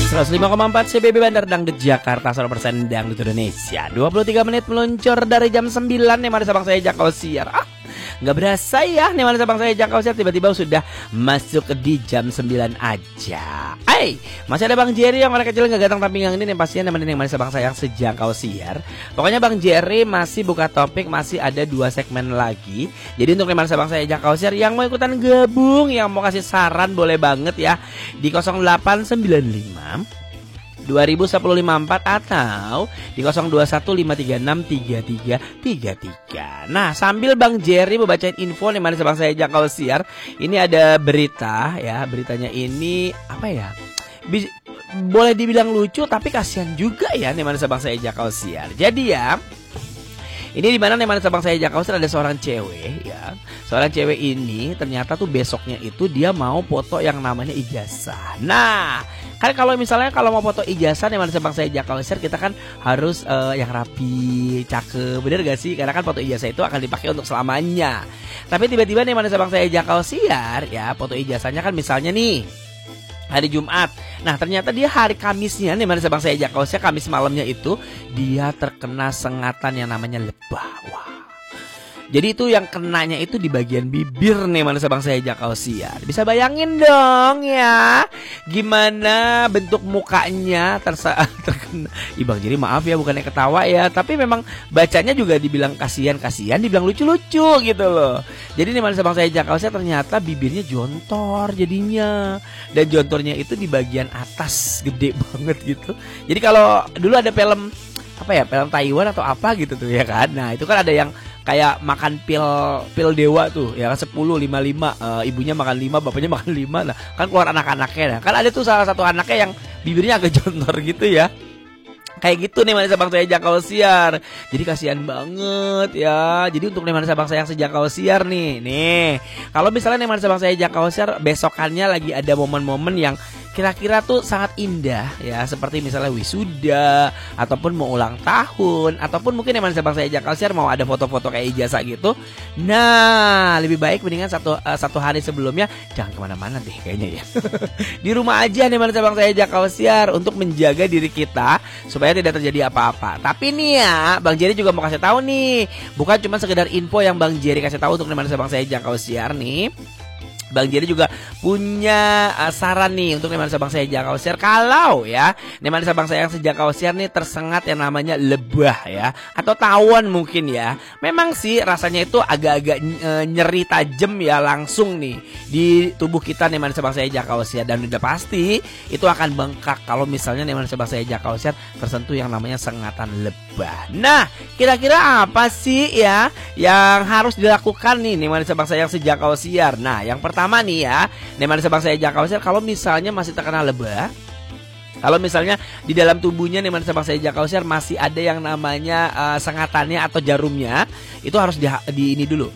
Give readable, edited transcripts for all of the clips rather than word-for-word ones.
105,4 CBB Bandar Dangdut Jakarta, 100% Dangdut Indonesia. 23 menit meluncur dari jam 9 nih mana sabang saya Jakau Siar. Nggak berasa ya nih mana sabang saya Jakau Siar, tiba-tiba sudah masuk di jam 9 aja. Masih ada Bang Jerry yang orang kecil nggak ganteng tapi yang ini nih pastinya nemenin yang mana sabang saya Jakau Siar. Pokoknya Bang Jerry masih buka topik, masih ada 2 segmen lagi. Jadi untuk mana sabang saya Jakau Siar yang mau ikutan gabung, yang mau kasih saran boleh banget ya di 0895 201054 atau di 0215363333. Nah, sambil Bang Jerry membacain info nih mana sabang saya Jakau Siar, ini ada berita ya. Beritanya ini apa ya? Boleh dibilang lucu tapi kasihan juga ya nih mana sabang saya Jakau Siar. Jadi ya, ini di mana nih mana sabang saya Jakau Siar ada seorang cewek ya. Seorang cewek ini ternyata tuh besoknya itu dia mau foto yang namanya ijazah. Nah, kan kalau misalnya kalau mau foto ijazah nih mana sabang saya Jakau Siar, kita kan harus yang rapi, cakep, bener gak sih? Karena kan foto ijazah itu akan dipakai untuk selamanya. Tapi tiba-tiba nih mana sabang saya Jakau Siar ya, foto ijazahnya kan misalnya nih hari Jumat. Nah, ternyata dia hari Kamisnya nih mana sabang saya Jakau Siar, Kamis malamnya itu dia terkena sengatan yang namanya lebah. Wah. Jadi itu yang kenanya itu di bagian bibir nih mana sabang saya Jakau Siar. Bisa bayangin dong ya gimana bentuk mukanya terkena. Bang jadi maaf ya bukannya ketawa ya, tapi memang bacanya juga dibilang kasihan-kasihan, dibilang lucu-lucu gitu loh. Jadi nih mana sabang saya Jakau Siar ternyata bibirnya jontor jadinya. Dan jontornya itu di bagian atas gede banget gitu. Jadi kalau dulu ada film apa ya, film Taiwan atau apa gitu tuh ya kan. Nah, itu kan ada yang kayak makan pil dewa tuh ya kan, 10 5 ibunya makan 5, bapaknya makan 5. Nah, kan keluar anak-anaknya. Nah, kan ada tuh salah satu anaknya yang bibirnya agak jontor gitu ya. Kayak gitu nih mana sabang saya Jakau Siar. Jadi kasihan banget ya. Jadi untuk nih mana sabang saya Jakau Siar nih. Kalau misalnya nih mana sabang saya Jakau Siar besokannya lagi ada momen-momen yang kira-kira tuh sangat indah ya, seperti misalnya wisuda ataupun mau ulang tahun ataupun mungkin yang mana sabang saya Jakau Siar mau ada foto-foto kayak ijazah gitu. Nah, lebih baik mendingan satu hari sebelumnya jangan kemana-mana deh kayaknya ya. Di rumah aja nih mana sabang saya Jakau Siar untuk menjaga diri kita supaya tidak terjadi apa-apa. Tapi nih ya, Bang Jerry juga mau kasih tahu nih, bukan cuma sekedar info yang Bang Jerry kasih tahu untuk mana sabang saya Jakau Siar nih. Bang Jerry juga punya saran nih untuk Neman Sabang saya Jakau Siar. Kalau ya Neman Sabang saya Jakau Siar nih tersengat yang namanya lebah ya, atau tawon mungkin ya. Memang sih rasanya itu agak-agak nyeri tajam ya langsung nih di tubuh kita Neman Sabang saya Jakau Siar. Dan udah pasti itu akan bengkak kalau misalnya Neman Sabang saya Jakau Siar tersentuh yang namanya sengatan lebah. Nah, kira-kira apa sih ya yang harus dilakukan nih Neman Sabang saya Jakau Siar? Nah, yang pertama nih ya, Neman Sabang saya Jakau Siar kalau misalnya masih terkena lebah, kalau misalnya di dalam tubuhnya Neman Sabang saya Jakau Siar masih ada yang namanya sengatannya atau jarumnya, itu harus di ini dulu,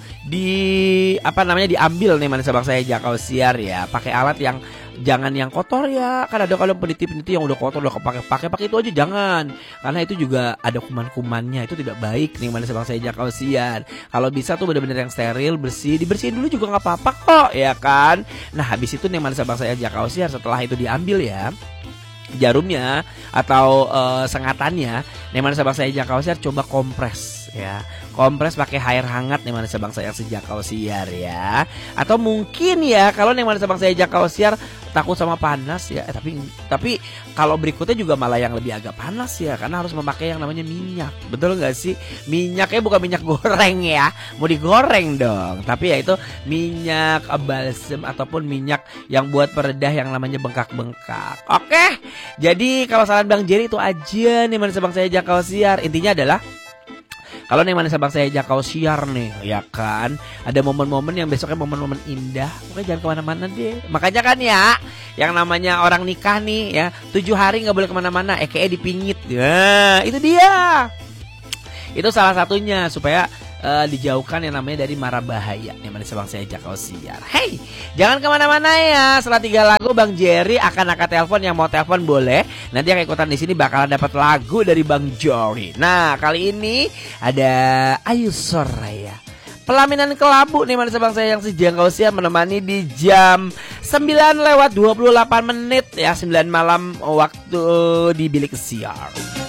diambil Neman Sabang saya Jakau Siar ya, pakai alat yang jangan yang kotor ya. Kan ada kalau peniti-peniti yang udah kotor udah pakai itu aja jangan, karena itu juga ada kuman-kumannya, itu tidak baik nih Neman Sabang saya Jakau Siar. Kalau bisa tuh benar-benar yang steril, bersih, dibersihin dulu juga nggak apa-apa kok ya kan. Nah, habis itu Neman Sabang saya Jakau Siar setelah itu diambil ya jarumnya atau sengatannya, Neman Sabang saya Jakau Siar coba kompres ya. Kompres pakai air hangat Neman Sabang saya Jakau Siar ya. Atau mungkin ya kalau Neman Sabang saya Jakau Siar takut sama panas ya, tapi kalau berikutnya juga malah yang lebih agak panas ya, karena harus memakai yang namanya minyak. Betul nggak sih? Minyaknya bukan minyak goreng ya, mau digoreng dong. Tapi ya itu minyak balsem ataupun minyak yang buat peredah yang namanya bengkak-bengkak. Oke, jadi kalau saran Bang Jerry itu aja Neman Sabang saya Jakau Siar. Intinya adalah kalau Neman Sabang saya Jakau Siar nih ya kan, ada momen-momen yang besoknya momen-momen indah, pokoknya jangan kemana-mana deh. Makanya kan ya, yang namanya orang nikah nih ya, 7 hari gak boleh kemana-mana, dipingit ya. Itu dia, itu salah satunya supaya dijauhkan yang namanya dari mara bahaya Neman Sabang saya Jakau Siar. Hey, jangan kemana-mana ya. Setelah 3 lagu Bang Jerry akan angkat telepon. Yang mau telepon boleh. Nanti yang ikutan di sini bakalan dapat lagu dari Bang Jerry. Nah, kali ini ada Ayu Soraya, Pelaminan Kelabu nih manusia bangsa yang sejangkau siar menemani di jam 9:28 menit ya, 9 malam waktu di Bilik Siar.